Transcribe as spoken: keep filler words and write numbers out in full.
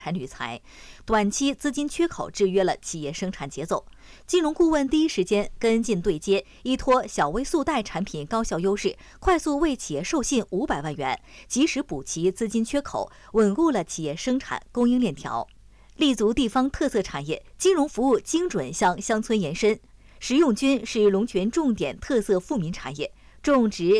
产铝材，短期资金缺口制约了企业生产节奏。金融顾问第一时间跟进对接，依托小微速贷产品高效优势，快速为企业授信五百万元，及时补齐资金缺口，稳固了企业生产供应链条。立足地方特色产业，金融服务精准向乡村延伸。食用菌是龙泉重点特色富民产业，种植、